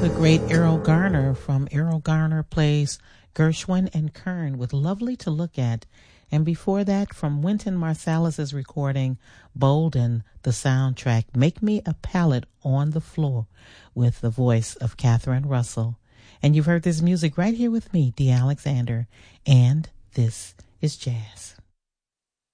the great Errol Garner from Errol Garner Plays Gershwin and Kern with Lovely to Look At. And before that, from Wynton Marsalis' recording, Bolden, the soundtrack, Make Me a Pallet on the Floor, with the voice of Catherine Russell. And you've heard this music right here with me, Dee Alexander, and this is jazz.